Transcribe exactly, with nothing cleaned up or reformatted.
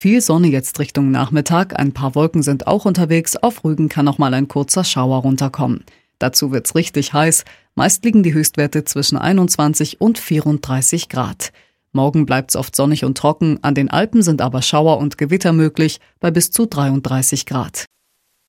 Viel Sonne jetzt Richtung Nachmittag, ein paar Wolken sind auch unterwegs, auf Rügen kann auch mal ein kurzer Schauer runterkommen. Dazu wird's richtig heiß, meist liegen die Höchstwerte zwischen einundzwanzig und vierunddreißig Grad. Morgen bleibt's oft sonnig und trocken, an den Alpen sind aber Schauer und Gewitter möglich bei bis zu dreiunddreißig Grad.